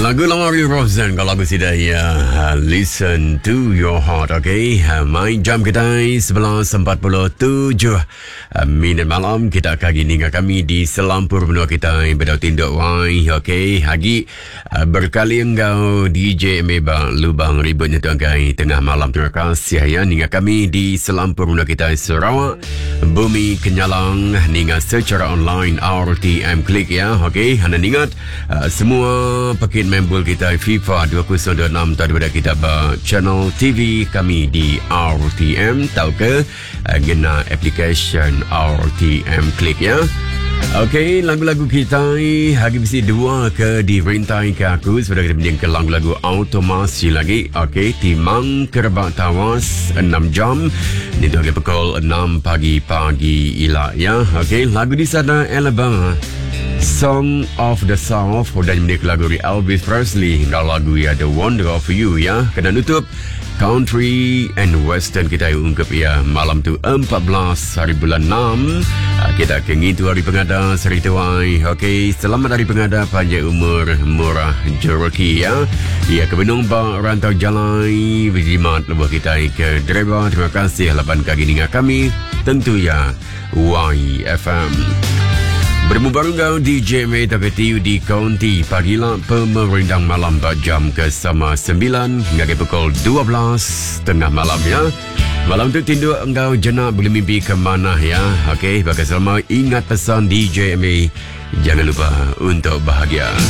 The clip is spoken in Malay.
Lagu lama Ray Rosen, kalau lagu sudah ya, Listen to Your Heart, okay. Main jam kita 11.47 minit malam. Kita akan hingga kami di selampur benua kita berdau tinduk wai, okay. Hagi berkali engkau DJ Meba lubang ributnya tuan kai tengah malam. Terima kasih ya hingga kami di selampur benua kita Sarawak, Bumi Kenyalang hingga secara online RTM Klik ya, okay. Anda ingat semua paket membel kita FIFA 2026 daripada kita channel TV kami di RTM, tahu ke guna application RTM Klik ya. Okey, lagu-lagu kita hari mesti dua ke dirintai ke aku sebab kita menjadi ke lagu-lagu automasi lagi. Okey, timang kerebak tawas 6 jam ni tu pukul 6 pagi ila ya. Okey, lagu di sana Alabama Song of the South dan menjadi lagu dari Elvis Presley dan lagu ya The Wonder of You ya. Kena nutup country and western kita ungkap ya malam tu 14 hari bulan 6. Kita kengitu hari pengada serita wai. Okey, selamat hari pengada, panjang umur, murah rezeki ya. Ya, kebenung ba rantau jalan berjimat lebuh kita ke driver. Terima kasih halapan kaki dengan kami tentu ya YFM. Bertemu baru kau DJ Meta Ketiu di Kaunti Pagilah Pemerintah Malam jam ke sama 9 hingga ke pukul 12 tengah malam ya. Malam tu tinduk engkau jenak boleh mimpi ke mana ya. Okey, bagi selama ingat pesan DJ Jangan lupa untuk bahagia.